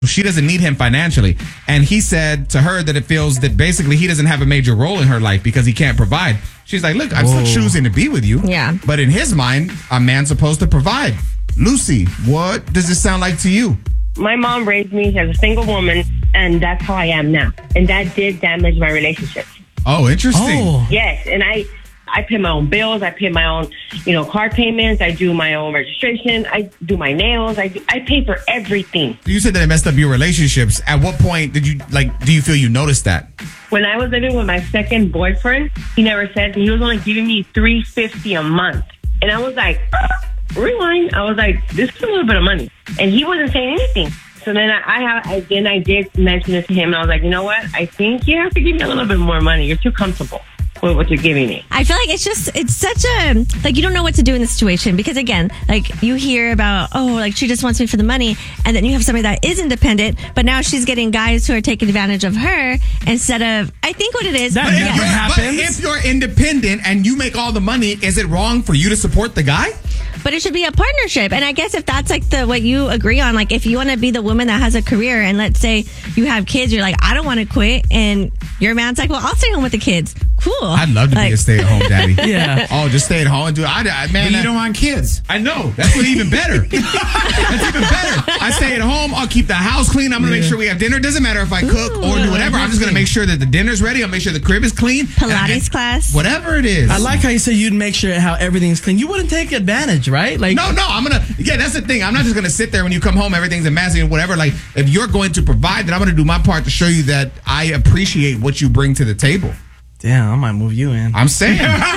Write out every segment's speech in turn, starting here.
She doesn't need him financially. And he said to her that it feels that basically he doesn't have a major role in her life because he can't provide. She's like, look, I'm still choosing to be with you. Yeah. But in his mind, a man's supposed to provide. Lucy, what does this sound like to you? My mom raised me as a single woman, and that's how I am now. And that did damage my relationship. Oh, interesting. Oh. Yes, and I pay my own bills. I pay my own, car payments. I do my own registration. I do my nails. I pay for everything. You said that it messed up your relationships. At what point did you, do you feel you noticed that? When I was living with my second boyfriend, he never said, he was only giving me $350 a month. And I was like, rewind. I was like, this is a little bit of money. And he wasn't saying anything. So then I did mention it to him, and I was like, you know what? I think you have to give me a little bit more money. You're too comfortable with what you're giving me. I feel like it's such a, you don't know what to do in this situation because, again, you hear about, she just wants me for the money, and then you have somebody that is independent, but now she's getting guys who are taking advantage of her instead of, I think what it is. That never happens. But if you're independent and you make all the money, is it wrong for you to support the guy? But it should be a partnership. And I guess if that's what you agree on, if you want to be the woman that has a career and let's say you have kids, you're like, I don't want to quit. And your man's like, well, I'll stay home with the kids. Cool. I'd love to be a stay-at-home daddy. Yeah. Oh, just stay at home and do it. But you don't want kids. I know. That's even better. That's even better. I stay at home. I'll keep the house clean. I'm going to make sure we have dinner. Doesn't matter if I cook or do whatever. I'm just going to make sure that the dinner's ready. I'll make sure the crib is clean. Pilates class. Whatever it is. I like how you said you'd make sure how everything's clean. You wouldn't take advantage, right? No, I'm going to, that's the thing. I'm not just going to sit there when you come home, everything's a mess and whatever. If you're going to provide, then I'm going to do my part to show you that I appreciate what you bring to the table. Damn, I might move you in. I'm saying.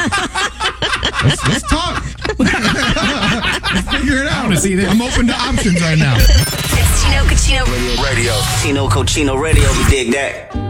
let's talk. Let's figure it out. I want to see this. I'm open to options right now. It's Tino Cochino Radio. Tino Cochino Radio. We dig that.